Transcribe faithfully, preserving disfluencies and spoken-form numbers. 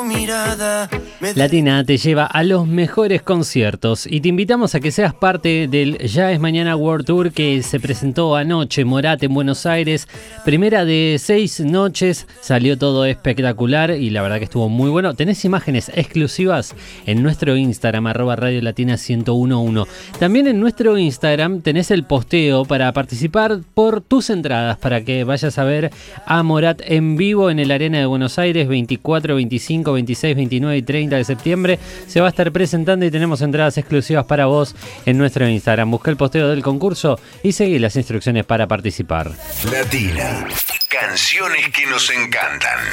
mirada. Latina te lleva a los mejores conciertos y te invitamos a que seas parte del Ya es Mañana World Tour que se presentó anoche, Morat en Buenos Aires. Primera de seis noches, salió todo espectacular y la verdad que estuvo muy bueno. Tenés imágenes exclusivas en nuestro Instagram, arroba Radio Latina ciento uno punto uno. También en nuestro Instagram tenés el posteo para participar por tus entradas, para que vayas a ver a Morat en vivo en el Arena de Buenos Aires, veinticuatro, veinticinco, veintiséis, veintinueve y treinta de septiembre. Se va a estar presentando y tenemos entradas exclusivas para vos en nuestro Instagram. Busca el posteo del concurso y seguí las instrucciones para participar. Latina. Canciones que nos encantan.